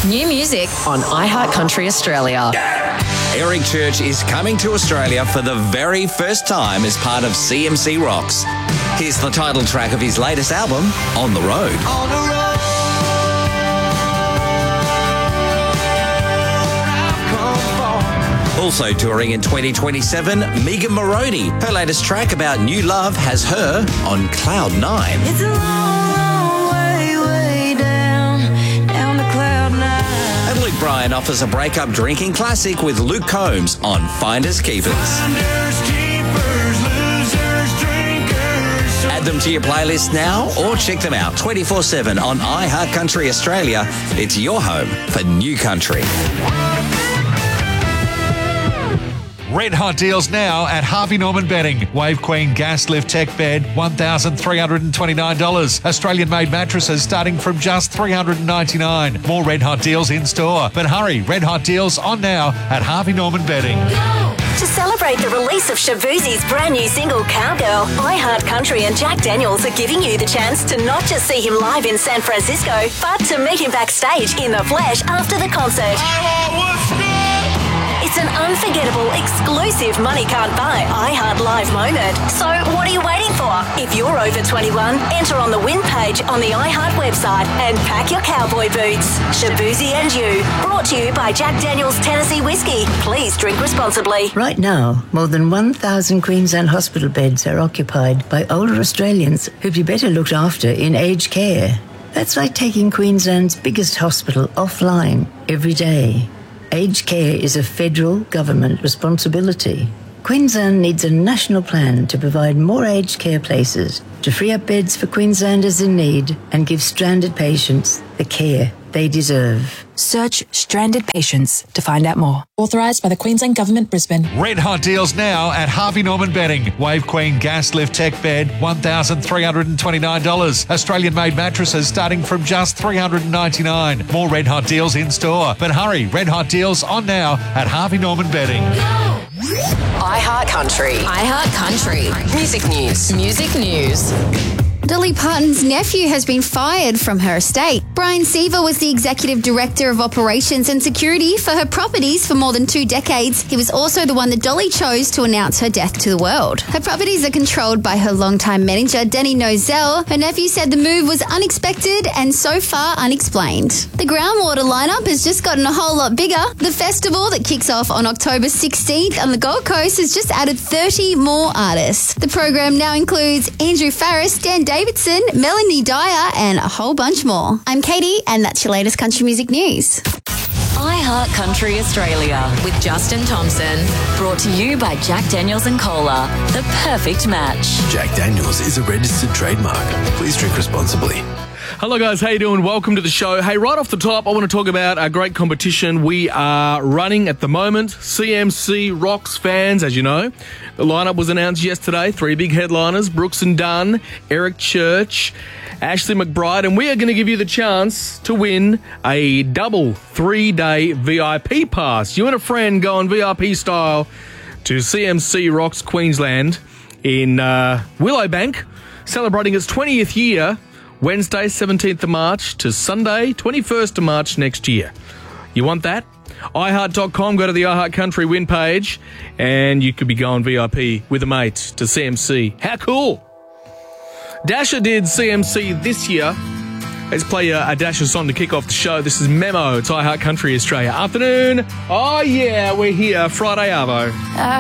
New music on iHeart Country Australia. Eric Church is coming to Australia for the very first time as part of CMC Rocks. Here's the title track of his latest album, On the Road. On the road, I've come far. Also touring in 2027, Megan Moroney. Her latest track about new love has her on Cloud 9. It's a long, long way down to cloud 9. And Luke Bryan offers a breakup drinking classic with Luke Combs on Finders Keepers. Finders, keepers, losers, drinkers. Add them to your playlist now or check them out 24/7 on iHeart Country Australia. It's your home for new country. Red hot deals now at Harvey Norman Bedding. Wave Queen gas lift tech bed, $1,329. Australian-made mattresses starting from just $399. More red hot deals in store. But hurry, red hot deals on now at Harvey Norman Bedding. To celebrate the release of Shaboozey's brand new single, Cowgirl, iHeart Country and Jack Daniels are giving you the chance to not just see him live in San Francisco, but to meet him backstage in the flesh after the concert. It's an unforgettable, exclusive money can't buy iHeart Live moment. So what are you waiting for? If you're over 21, enter on the win page on the iHeart website and pack your cowboy boots. Shaboozey and you. Brought to you by Jack Daniels Tennessee Whiskey. Please drink responsibly. Right now, more than 1,000 Queensland hospital beds are occupied by older Australians who'd be better looked after in aged care. That's like taking Queensland's biggest hospital offline every day. Aged care is a federal government responsibility. Queensland needs a national plan to provide more aged care places, to free up beds for Queenslanders in need and give stranded patients the care they deserve. Search Stranded Patients to find out more. Authorised by the Queensland Government, Brisbane. Red hot deals now at Harvey Norman Bedding. Wave Queen gas lift tech bed, $1,329. Australian-made mattresses starting from just $399. More red hot deals in store. But hurry, red hot deals on now at Harvey Norman Bedding. iHeart Country. iHeart Country. Music news. Music news. Dolly Parton's nephew has been fired from her estate. Brian Seaver was the executive director of operations and security for her properties for more than 2 decades. He was also the one that Dolly chose to announce her death to the world. Her properties are controlled by her longtime manager, Danny Nozell. Her nephew said the move was unexpected and so far unexplained. The groundwater lineup has just gotten a whole lot bigger. The festival that kicks off on October 16th on the Gold Coast has just added 30 more artists. The program now includes Andrew Farriss, Dan Davidson, Melanie Dyer, and a whole bunch more. I'm Katie, and that's your latest country music news. iHeart Country Australia with Justin Thompson. Brought to you by Jack Daniels and Cola. The perfect match. Jack Daniels is a registered trademark. Please drink responsibly. Hello guys, how you doing? Welcome to the show. Hey, right off the top, I want to talk about a great competition we are running at the moment. CMC Rocks fans, as you know. The lineup was announced yesterday. 3 big headliners, Brooks and Dunn, Eric Church, Ashley McBride, and we are going to give you the chance to win a double 3-day VIP pass. You and a friend go on VIP style to CMC Rocks Queensland in Willowbank, celebrating its 20th year, Wednesday, 17th of March to Sunday, 21st of March next year. You want that? iHeart.com, go to the iHeart Country win page, and you could be going VIP with a mate to CMC. How cool! Dasher did CMC this year. Let's play a Dasher song to kick off the show. This is Memo. It's iHeart Country Australia. Afternoon. Oh, yeah, we're here. Friday Arvo.